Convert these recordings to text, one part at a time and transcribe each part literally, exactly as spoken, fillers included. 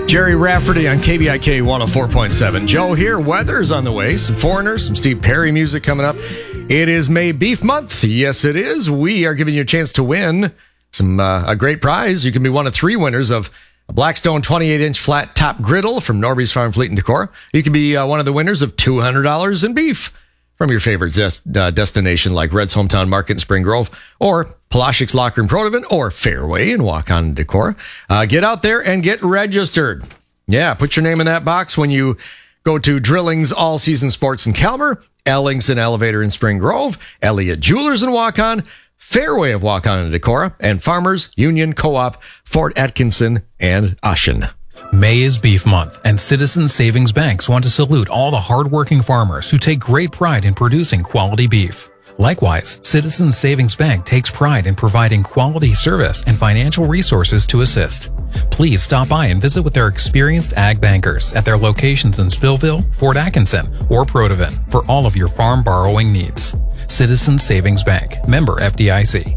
Jerry Rafferty on K B I K one oh four point seven. Joe here. Weather's on the way. Some Foreigners, some Steve Perry music coming up. It is May Beef Month. Yes, it is. We are giving you a chance to win some uh, a great prize. You can be one of three winners of a Blackstone twenty-eight inch flat top griddle from Norby's Farm Fleet and Decor. You can be uh, one of the winners of two hundred dollars in beef from your favorite des- uh, destination like Red's Hometown Market in Spring Grove, or Palashik's Locker in Protivin, or Fairway in Waukon Decor. Uh, get out there and get registered. Yeah, put your name in that box when you go to Drilling's All Season Sports in Calmer, Ellingson Elevator in Spring Grove, Elliott Jewelers in Waukon, Fairway of Waukon and Decorah, and Farmers Union Co-op, Fort Atkinson, and Ushen. May is Beef Month, and Citizens Savings Banks want to salute all the hardworking farmers who take great pride in producing quality beef. Likewise, Citizens Savings Bank takes pride in providing quality service and financial resources to assist. Please stop by and visit with their experienced ag bankers at their locations in Spillville, Fort Atkinson, or Protivin for all of your farm borrowing needs. Citizens Savings Bank, member F D I C.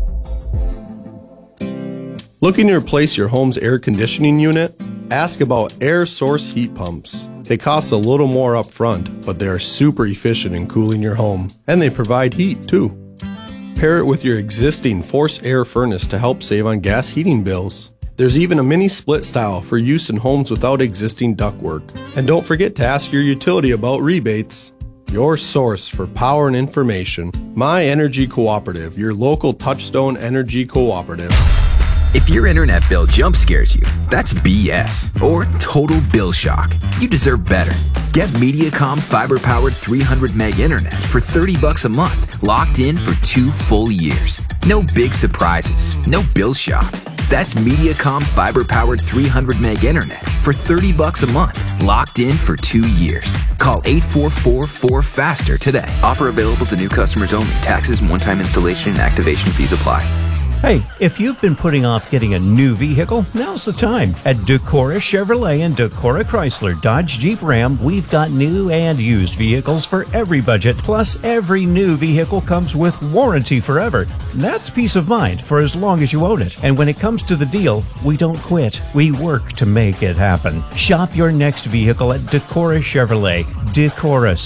Looking to replace your home's air conditioning unit? Ask about air source heat pumps. They cost a little more up front, but they are super efficient in cooling your home, and they provide heat too. Pair it with your existing forced air furnace to help save on gas heating bills. There's even a mini split style for use in homes without existing ductwork. And don't forget to ask your utility about rebates. Your source for power and information, My Energy Cooperative, your local Touchstone Energy Cooperative. If your internet bill jump scares you, that's B S or total bill shock. You deserve better. Get Mediacom fiber-powered three hundred meg internet for thirty bucks a month, locked in for two full years. No big surprises, no bill shock. That's Mediacom fiber-powered three hundred meg internet for thirty bucks a month, locked in for two years. Call eight four four four FASTER today. Offer available to new customers only. Taxes and one-time installation and activation fees apply. Hey, if you've been putting off getting a new vehicle, now's the time. At Decorah Chevrolet and Decorah Chrysler Dodge Jeep Ram, we've got new and used vehicles for every budget. Plus, every new vehicle comes with warranty forever. That's peace of mind for as long as you own it. And when it comes to the deal, we don't quit. We work to make it happen. Shop your next vehicle at Decorah Chevrolet. Decorah.